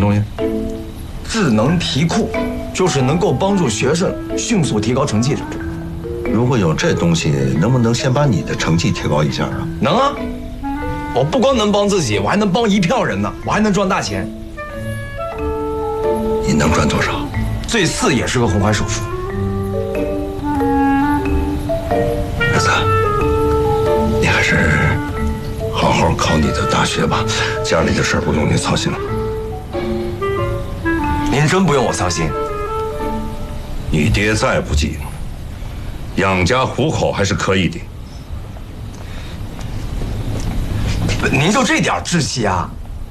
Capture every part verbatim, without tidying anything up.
东西？ 智能题库，就是能够帮助学生迅速提高成绩的。 如果有这东西，能不能先把你的成绩提高一下啊？ 能啊，我不光能帮自己，我还能帮一票人呢，我还能赚大钱。 你能赚多少？ 最次也是个红环手术。 儿子，你还是好好考你的大学吧，家里的事儿不用你操心了。 您真不用我操心。 你爹再不济，养家糊口还是可以的。 您就这点志气啊？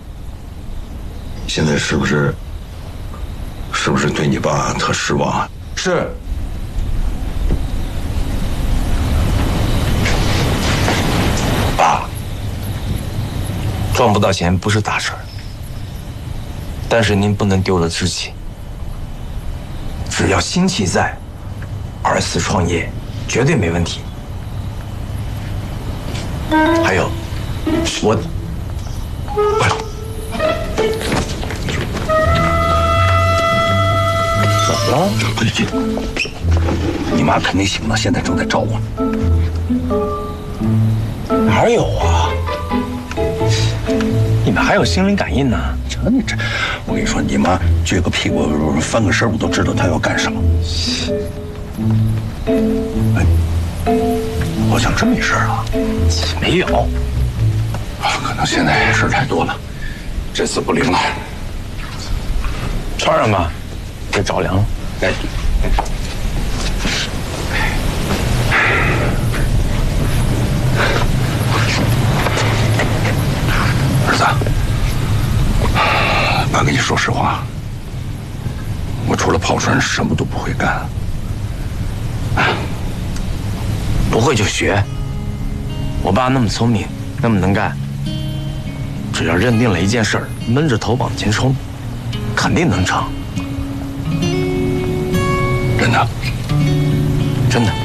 现在是不是是不是对你爸特失望啊？ 是。爸，赚不到钱不是大事儿，但是您不能丢了志气。只要心气在，二次创业绝对没问题。还有，我，快了。 怎么了？快去！你妈肯定醒了，现在正在找我。 哪有啊？你们还有心灵感应呢？ 这你这，我跟你说，你妈撅个屁股翻个身，我都知道她要干什么。哎，好像真没事啊？ 没有。 啊，可能现在事太多了，这次不灵了。 穿上吧，别着凉了。 哎。儿子，爸跟你说实话，我除了跑船什么都不会干。 不会就学。我爸那么聪明，那么能干，只要认定了一件事儿，闷着头往前冲，肯定能成。 真的？ 真的。